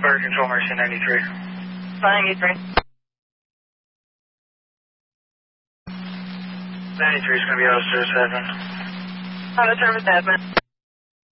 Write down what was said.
Fire Control, Mercy 93. 93. 93 is going to be out of service admin. Out of service admin.